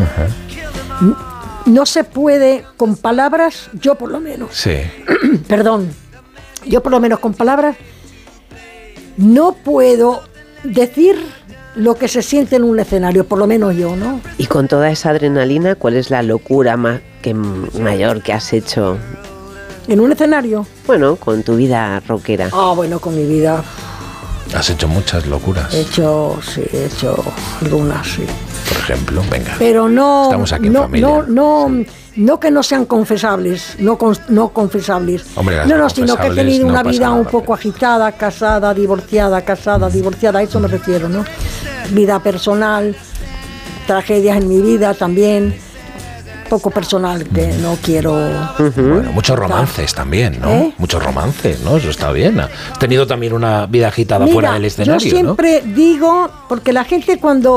Uh-huh. No se puede con palabras, yo por lo menos. Sí. Perdón, yo por lo menos con palabras no puedo decir lo que se siente en un escenario, por lo menos yo, ¿no? Y con toda esa adrenalina, ¿cuál es la locura mayor que has hecho? ¿En un escenario? Bueno, con tu vida rockera. Bueno, con mi vida. Has hecho muchas locuras. He hecho algunas, sí. Por ejemplo, venga. Pero no. Estamos aquí en familia. No que no sean confesables, no confesables. Hombre, sino que he tenido una vida un poco agitada, casada, divorciada, a eso me refiero, ¿no? Vida personal, tragedias en mi vida también, poco personal que no quiero. Bueno, muchos romances también, ¿no? Muchos romances, ¿no? Eso está bien. Has tenido también una vida agitada fuera del escenario, yo siempre digo, porque la gente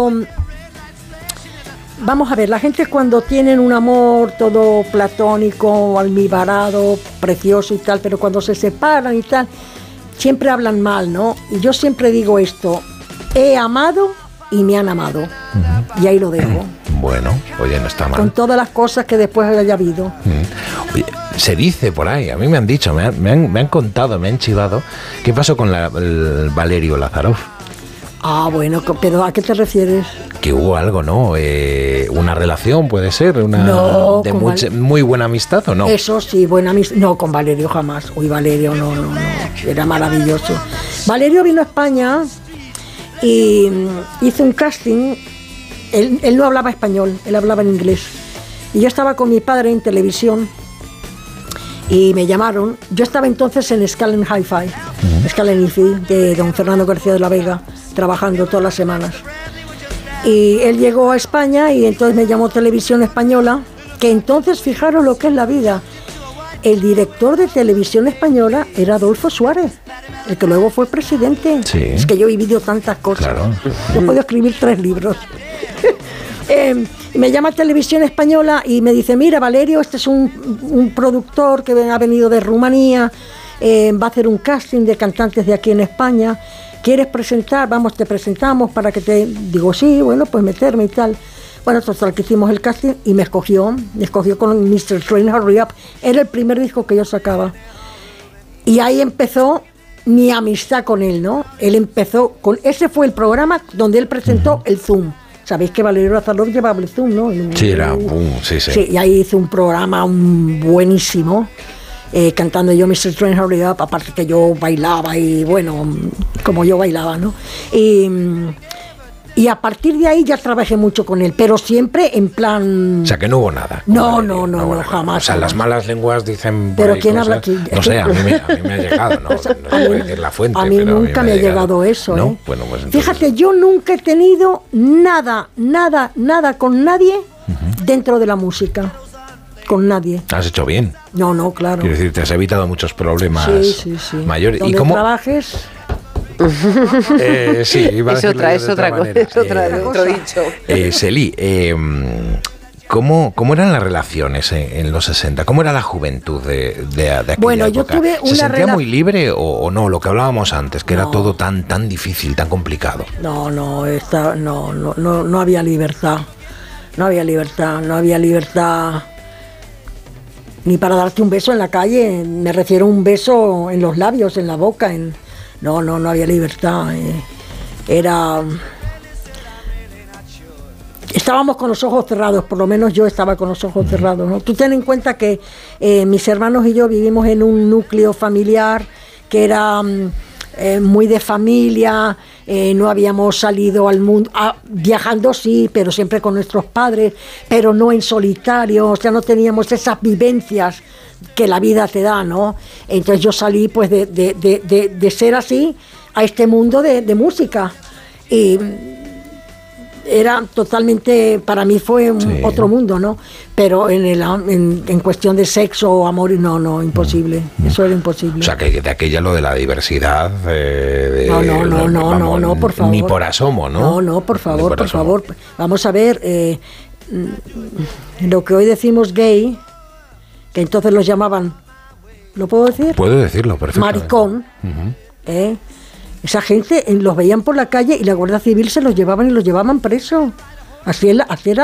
Vamos a ver, la gente cuando tienen un amor todo platónico, almibarado, precioso y tal, pero cuando se separan y tal, siempre hablan mal, ¿no? Y yo siempre digo esto: he amado y me han amado. Uh-huh. Y ahí lo dejo. Bueno, oye, no está mal. Con todas las cosas que después haya habido. Oye, se dice por ahí, a mí me han dicho, me han contado, me han chivado, ¿qué pasó con el Valerio Lázarov? Bueno, pero ¿a qué te refieres? Que hubo algo, ¿no? Una relación, puede ser, muy buena amistad, ¿o no? Eso sí, buena amistad. No, con Valerio jamás. Uy, Valerio, no. Era maravilloso. Valerio vino a España y hizo un casting. Él no hablaba español, él hablaba en inglés. Y yo estaba con mi padre en televisión y me llamaron. Yo estaba entonces en Scalen Hi-Fi, Scalen IFI, de don Fernando García de la Vega, trabajando todas las semanas. Y él llegó a España y entonces me llamó Televisión Española, que entonces, fijaros lo que es la vida. El director de Televisión Española era Adolfo Suárez, el que luego fue presidente. Sí. Es que yo he vivido tantas cosas. Claro. Yo puedo escribir 3 libros. Me llama Televisión Española y me dice: mira, Valerio, este es un productor que ha venido de Rumanía, va a hacer un casting de cantantes de aquí en España. ¿Quieres presentar? Vamos, te presentamos para que te... Digo, sí, bueno, pues meterme y tal. Bueno, total, que hicimos el casting y me escogió con Mr. Train Hurry Up. Era el primer disco que yo sacaba. Y ahí empezó mi amistad con él, ¿no? Ese fue el programa donde él presentó el Zoom. Sabéis que Valerio Lázarov llevaba el Zoom, ¿no? Sí, era boom, sí. Sí, y ahí hizo un programa buenísimo, cantando yo Mr. Train Hurry Up, aparte que yo bailaba y bueno, como yo bailaba, ¿no? Y a partir de ahí ya trabajé mucho con él, pero siempre en plan... O sea, que no hubo nada. No, jamás. O sea, las malas lenguas dicen... ¿Pero quién habla aquí? No sé, a mí me ha llegado, no se puede decir la fuente. A mí nunca me ha llegado eso, ¿no? Bueno, pues entonces... Fíjate, yo nunca he tenido nada con nadie dentro de la música. Con nadie. Has hecho bien. No, claro. Quiero decir, te has evitado muchos problemas mayores. Donde ¿Y cómo trabajes... sí, iba a es otra cosa, es otro dicho. Celi, ¿cómo eran las relaciones en los 60? ¿Cómo era la juventud de aquella Bueno, época? yo tuve una ¿Se sentía muy libre o no? Lo que hablábamos antes, que era todo tan difícil, tan complicado. No había libertad. No había libertad ni para darte un beso en la calle. Me refiero a un beso en los labios, en la boca, No había libertad. Estábamos con los ojos cerrados, por lo menos yo estaba con los ojos cerrados, ¿no? Tú ten en cuenta que mis hermanos y yo vivimos en un núcleo familiar que era muy de familia, no habíamos salido al mundo, viajando sí, pero siempre con nuestros padres, pero no en solitario, o sea, no teníamos esas vivencias que la vida te da, ¿no? Entonces yo salí pues de ser así a este mundo de música y era totalmente, para mí fue otro mundo, ¿no? Pero en cuestión de sexo o amor, no, imposible. Eso era imposible. O sea, que de aquella lo de la diversidad... No, por favor. Ni por asomo, ¿no? No, por favor. Vamos a ver, lo que hoy decimos gay, que entonces los llamaban, ¿lo puedo decir? Puedo decirlo, perfectamente. Maricón. Esa gente los veían por la calle y la Guardia Civil se los llevaban y los llevaban presos. Así era